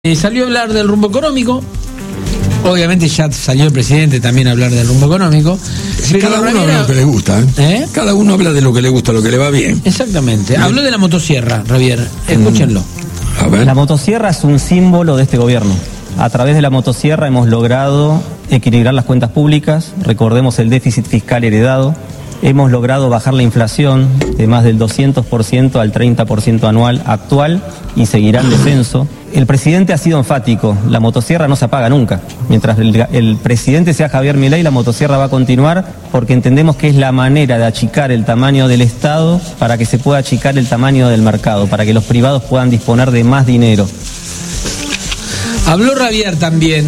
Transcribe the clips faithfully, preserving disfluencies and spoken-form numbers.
Eh, salió a hablar del rumbo económico. Obviamente ya salió el presidente también a hablar del rumbo económico. Cada uno habla de lo que le gusta, ¿eh? ¿Eh? Cada uno habla de lo que le gusta, lo que le va bien. Exactamente. Bien. Habló de la motosierra, Javier. Escúchenlo. Mm. A ver. La motosierra es un símbolo de este gobierno. A través de la motosierra hemos logrado equilibrar las cuentas públicas. Recordemos el déficit fiscal heredado. Hemos logrado bajar la inflación de más del doscientos por ciento al treinta por ciento anual actual y seguirá en descenso. El presidente ha sido enfático, la motosierra no se apaga nunca. Mientras el, el presidente sea Javier Milei, la motosierra va a continuar porque entendemos que es la manera de achicar el tamaño del Estado para que se pueda achicar el tamaño del mercado, para que los privados puedan disponer de más dinero. Habló Javier también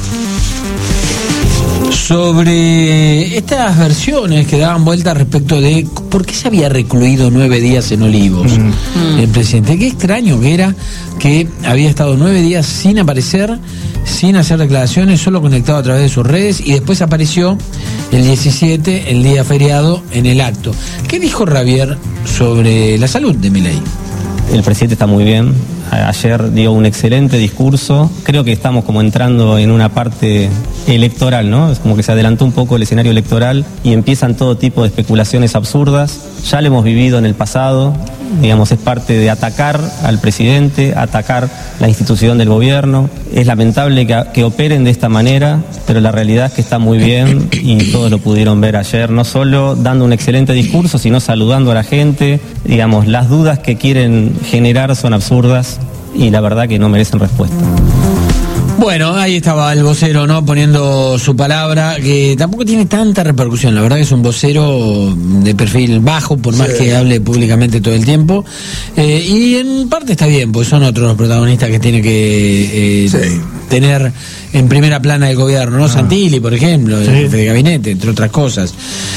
sobre estas versiones que daban vuelta respecto de por qué se había recluido nueve días en Olivos mm. el presidente. Qué extraño que era que había estado nueve días sin aparecer, sin hacer declaraciones, solo conectado a través de sus redes, y después apareció el diecisiete, el día feriado, en el acto. ¿Qué dijo Javier sobre la salud de Milei? El presidente está muy bien. Ayer dio un excelente discurso. Creo que estamos como entrando en una parte electoral, ¿no? Es como que se adelantó un poco el escenario electoral y empiezan todo tipo de especulaciones absurdas. Ya lo hemos vivido en el pasado. Digamos, es parte de atacar al presidente, atacar la institución del gobierno. Es lamentable que, que operen de esta manera, pero la realidad es que está muy bien y todos lo pudieron ver ayer, no solo dando un excelente discurso, sino saludando a la gente. Digamos, las dudas que quieren generar son absurdas y la verdad que no merecen respuesta. Bueno, ahí estaba el vocero, ¿no? Poniendo su palabra, que tampoco tiene tanta repercusión. La verdad que es un vocero de perfil bajo, por más sí. que hable públicamente todo el tiempo. Eh, y en parte está bien, porque son otros los protagonistas que tiene que eh, sí. tener en primera plana el gobierno, ¿no? Ah. Santilli, por ejemplo, sí. el jefe de gabinete, entre otras cosas.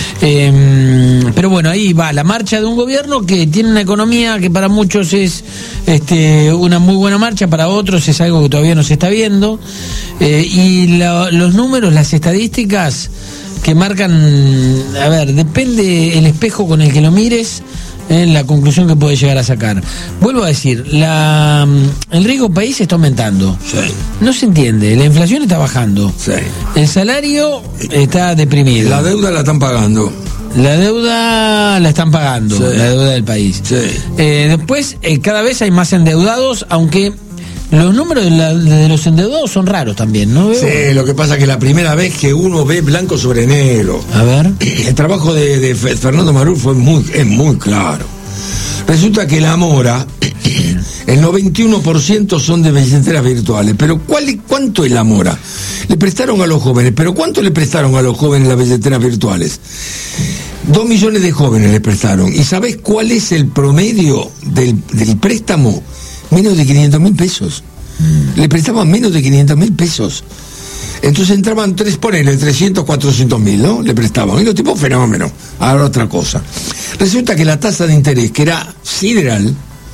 Eh, pero bueno, ahí va la marcha de un gobierno que tiene una economía que para muchos es este, una muy buena marcha, para otros es algo que todavía no se está viendo. Eh, y la, los números, las estadísticas que marcan, a ver, depende el espejo con el que lo mires, en la conclusión que puede llegar a sacar. Vuelvo a decir, la, el riesgo país está aumentando. Sí. No se entiende, la inflación está bajando. Sí. El salario está deprimido. La deuda la están pagando. La deuda la están pagando, sí. la deuda del país. Sí. Eh, después, eh, cada vez hay más endeudados, aunque los números de, la, de los endeudados son raros también, ¿no? Sí, lo que pasa es que la primera vez que uno ve blanco sobre negro. A ver. El trabajo de, de Fernando Marul fue muy, es muy claro. Resulta que la mora, el noventa y uno por ciento son de billeteras virtuales. Pero ¿cuál, ¿cuánto es la mora? Le prestaron a los jóvenes, pero ¿cuánto le prestaron a los jóvenes las billeteras virtuales? Dos millones de jóvenes le prestaron. ¿Y sabés cuál es el promedio del, del préstamo? Menos de quinientos mil pesos. Mm. Le prestaban menos de quinientos mil pesos. Entonces entraban tres, ponele, trescientos, cuatrocientos mil, ¿no? Le prestaban. Y los tipos, fenómeno. Ahora otra cosa. Resulta que la tasa de interés, que era sideral,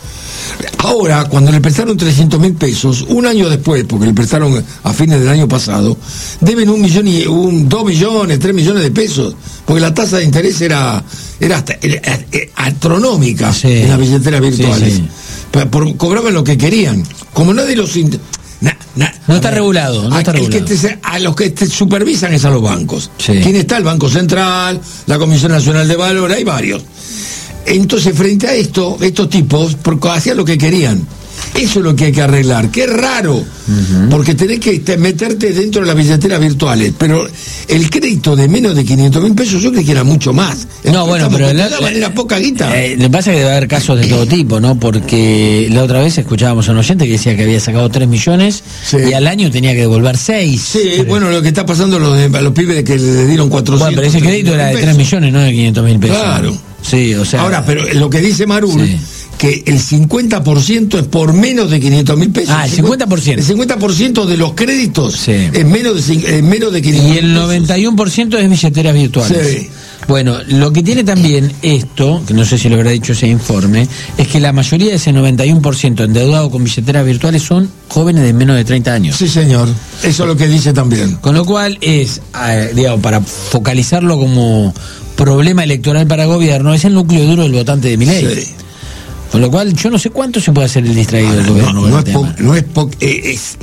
ahora, cuando le prestaron trescientos mil pesos, un año después, porque le prestaron a fines del año pasado, deben un millón y un, dos millones, tres millones de pesos, porque la tasa de interés era, era, hasta, era, era astronómica sí. en las billeteras virtuales. Sí, sí. Por, por, cobraban lo que querían. Como nadie los... Na, na, no está ver, regulado. No a, está regulado. Que te, a los que te supervisan es a los bancos. Sí. ¿Quién está? El Banco Central, la Comisión Nacional de Valores, hay varios. Entonces, frente a esto, estos tipos hacían lo que querían. Eso es lo que hay que arreglar. Qué raro, uh-huh. porque tenés que te, meterte dentro de las billeteras virtuales. Pero el crédito de menos de quinientos mil pesos, yo creo que era mucho más. El no, bueno, pero la, la, era poca guita. Eh, le pasa que debe haber casos de todo tipo, ¿no? Porque la otra vez escuchábamos a un oyente que decía que había sacado tres millones sí. y al año tenía que devolver seis. Sí, pero... bueno, lo que está pasando a los, de, a los pibes que le dieron cuatrocientos. Bueno, pero ese crédito era de tres millones, no de quinientos mil pesos. Claro. Sí, o sea. Ahora, pero lo que dice Marul. Sí. Que el cincuenta por ciento es por menos de quinientos mil pesos. Ah, el cincuenta por ciento. El cincuenta por ciento de los créditos sí. es menos de, es menos de quinientos mil pesos. Y el noventa y uno por ciento es billeteras virtuales. Sí. Bueno, lo que tiene también esto, que no sé si lo habrá dicho ese informe, es que la mayoría de ese noventa y uno por ciento endeudado con billeteras virtuales son jóvenes de menos de treinta años. Sí, señor. Eso es lo que dice también. Con lo cual es, eh, digamos, para focalizarlo como problema electoral para el gobierno, es el núcleo duro del votante de Milei. Sí. Con lo cual, yo no sé cuánto se puede hacer el distraído del gobierno. No, no, es po, no es po, eh, es